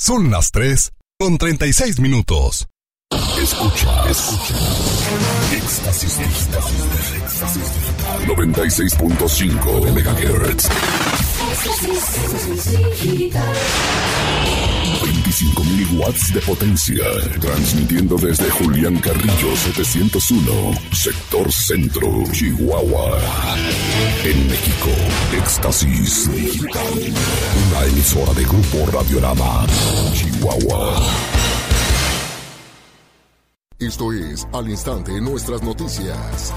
Son las 3:36. Escucha. Éxtasis digital. 96.5 MHz. 25.000 watts de potencia. Transmitiendo desde Julián Carrillo 701, sector centro, Chihuahua. En México, Éxtasis Digital. Una emisora de Grupo Radiorama, Chihuahua. Esto es Al Instante Nuestras Noticias.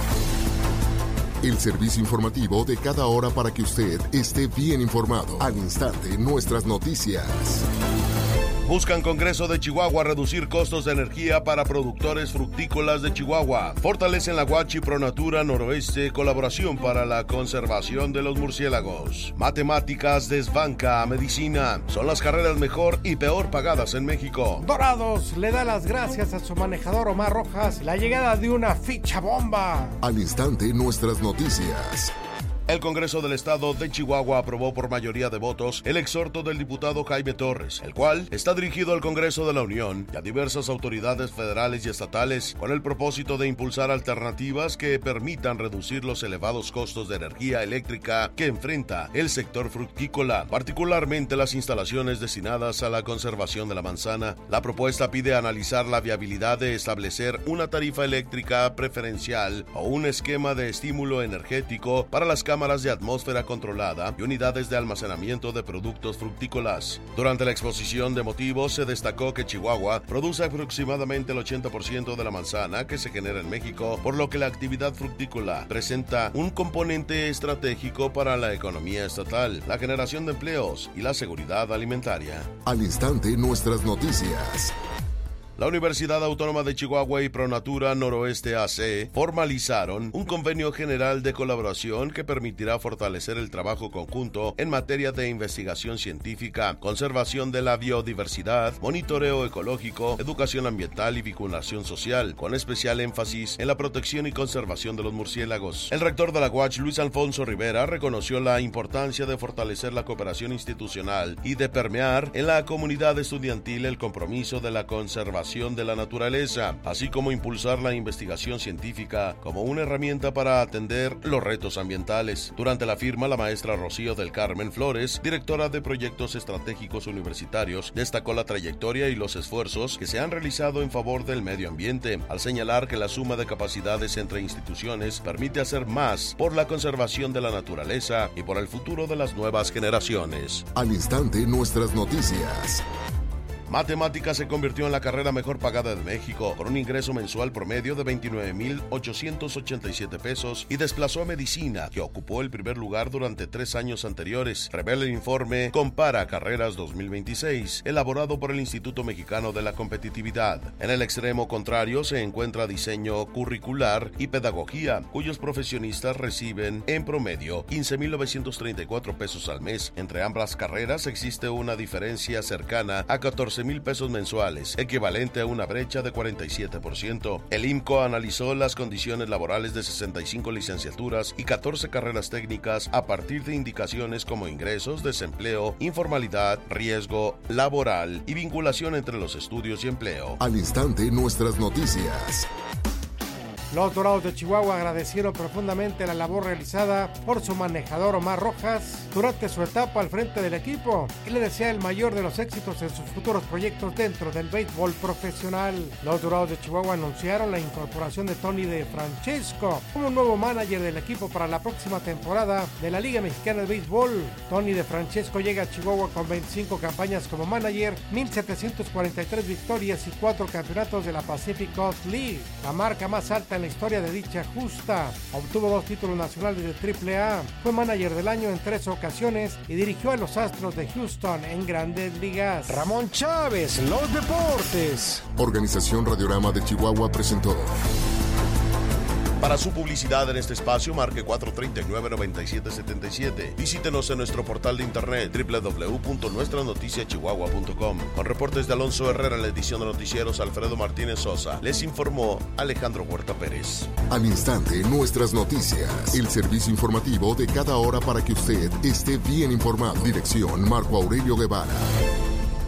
El servicio informativo de cada hora para que usted esté bien informado. Al Instante Nuestras Noticias. Buscan Congreso de Chihuahua reducir costos de energía para productores fructícolas de Chihuahua. Fortalecen la Huachi Pronatura Noroeste, colaboración para la conservación de los murciélagos. Matemáticas desbanca a medicina. Son las carreras mejor y peor pagadas en México. Dorados le da las gracias a su manejador Omar Rojas la llegada de una ficha bomba. Al Instante Nuestras Noticias. El Congreso del Estado de Chihuahua aprobó por mayoría de votos el exhorto del diputado Jaime Torres, el cual está dirigido al Congreso de la Unión y a diversas autoridades federales y estatales con el propósito de impulsar alternativas que permitan reducir los elevados costos de energía eléctrica que enfrenta el sector fructícola, particularmente las instalaciones destinadas a la conservación de la manzana. La propuesta pide analizar la viabilidad de establecer una tarifa eléctrica preferencial o un esquema de estímulo energético para las cámaras de atmósfera controlada y unidades de almacenamiento de productos fructícolas. Durante la exposición de motivos se destacó que Chihuahua produce aproximadamente el 80% de la manzana que se genera en México, por lo que la actividad fructícola presenta un componente estratégico para la economía estatal, la generación de empleos y la seguridad alimentaria. Al Instante Nuestras Noticias. La Universidad Autónoma de Chihuahua y Pronatura Noroeste AC formalizaron un convenio general de colaboración que permitirá fortalecer el trabajo conjunto en materia de investigación científica, conservación de la biodiversidad, monitoreo ecológico, educación ambiental y vinculación social, con especial énfasis en la protección y conservación de los murciélagos. El rector de la UACH, Luis Alfonso Rivera, reconoció la importancia de fortalecer la cooperación institucional y de permear en la comunidad estudiantil el compromiso de la conservación de la naturaleza, así como impulsar la investigación científica como una herramienta para atender los retos ambientales. Durante la firma, la maestra Rocío del Carmen Flores, directora de Proyectos Estratégicos Universitarios, destacó la trayectoria y los esfuerzos que se han realizado en favor del medio ambiente, al señalar que la suma de capacidades entre instituciones permite hacer más por la conservación de la naturaleza y por el futuro de las nuevas generaciones. Al Instante Nuestras Noticias. Matemáticas se convirtió en la carrera mejor pagada de México, con un ingreso mensual promedio de 29,887 pesos y desplazó a Medicina, que ocupó el primer lugar durante 3 años anteriores. Revela el informe Compara Carreras 2026, elaborado por el Instituto Mexicano de la Competitividad. En el extremo contrario se encuentra diseño curricular y pedagogía, cuyos profesionistas reciben en promedio 15,934 pesos al mes. Entre ambas carreras existe una diferencia cercana a 14,000 pesos mensuales, equivalente a una brecha de 47%. El IMCO analizó las condiciones laborales de 65 licenciaturas y 14 carreras técnicas a partir de indicaciones como ingresos, desempleo, informalidad, riesgo laboral y vinculación entre los estudios y empleo. Al Instante Nuestras Noticias. Los Dorados de Chihuahua agradecieron profundamente la labor realizada por su manejador Omar Rojas durante su etapa al frente del equipo y le desea el mayor de los éxitos en sus futuros proyectos dentro del béisbol profesional. Los Dorados de Chihuahua anunciaron la incorporación de Tony De Francesco como nuevo manager del equipo para la próxima temporada de la Liga Mexicana de Béisbol. Tony De Francesco llega a Chihuahua con 25 campañas como manager, 1,743 victorias y 4 campeonatos de la Pacific Coast League, la marca más alta en la historia de dicha justa. Obtuvo 2 títulos nacionales de AAA, fue manager del año en 3 ocasiones y dirigió a los Astros de Houston en Grandes Ligas. Ramón Chávez, los deportes. Organización Radiorama de Chihuahua presentó. Para su publicidad en este espacio, marque 439-9777. Visítenos en nuestro portal de internet www.nuestranoticiachihuahua.com. Con reportes de Alonso Herrera en la edición de noticieros, Alfredo Martínez Sosa. Les informó Alejandro Huerta Pérez. Al Instante Nuestras Noticias. El servicio informativo de cada hora para que usted esté bien informado. Dirección Marco Aurelio Guevara.